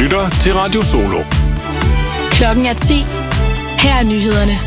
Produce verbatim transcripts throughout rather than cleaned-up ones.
lytter til Radio Solo. Klokken er ti. Her er nyhederne.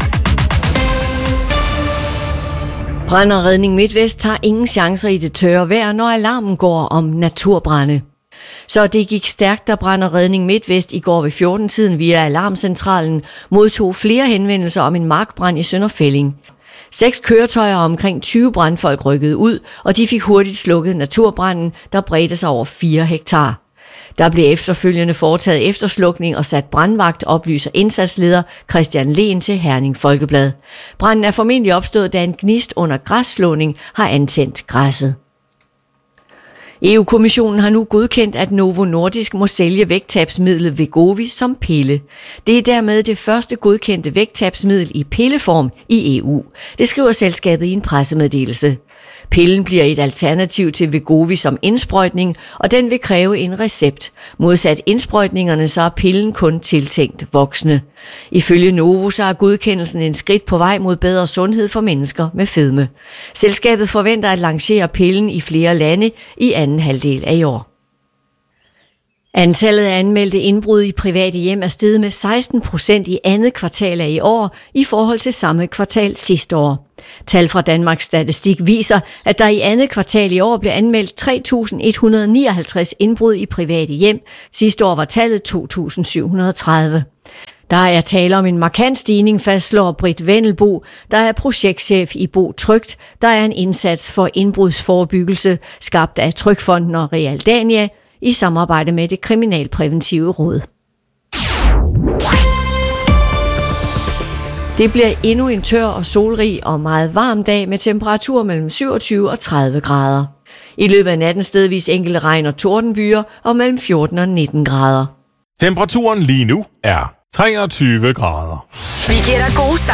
Brand og Redning MidtVest tager ingen chancer i det tørre vejr, når alarmen går om naturbrande. Så det gik stærkt, da Brand og Redning MidtVest i går ved fjorten-tiden via alarmcentralen modtog flere henvendelser om en markbrand i Sønder Felding. Seks køretøjer og omkring tyve brandfolk rykkede ud, og de fik hurtigt slukket naturbranden, der bredte sig over fire hektar. Der blev efterfølgende foretaget efterslukning og sat brandvagt, oplyser indsatsleder Christian Lehn til Herning Folkeblad. Branden er formentlig opstået, da en gnist under græsslåning har antændt græsset. E U-kommissionen har nu godkendt, at Novo Nordisk må sælge vægttabsmidlet Wegovy som pille. Det er dermed det første godkendte vægttabsmiddel i pilleform i E U. Det skriver selskabet i en pressemeddelelse. Pillen bliver et alternativ til Wegovy som indsprøjtning, og den vil kræve en recept. Modsat indsprøjtningerne, så er pillen kun tiltænkt voksne. Ifølge Novo så er godkendelsen en skridt på vej mod bedre sundhed for mennesker med fedme. Selskabet forventer at lancere pillen i flere lande i anden halvdel af i år. Antallet af anmeldte indbrud i private hjem er steget med seksten procent i andet kvartal af i år i forhold til samme kvartal sidste år. Tal fra Danmarks Statistik viser, at der i andet kvartal i år blev anmeldt tre tusind et hundrede nioghalvtreds indbrud i private hjem. Sidste år var tallet to tusind syv hundrede og tredive. Der er tale om en markant stigning, fastslår Britt Vendelbo, der er projektchef i Bo Trygt, der er en indsats for indbrudsforebyggelse, skabt af Trygfonden og Realdania, i samarbejde med det Kriminalpræventive Råd. Det bliver endnu en tør og solrig og meget varm dag med temperaturer mellem syvogtyve og tredive grader. I løbet af natten stedvis enkelte regn- og tordenbyer og mellem fjorten og nitten grader. Temperaturen lige nu er treogtyve grader. Vi giver dig gode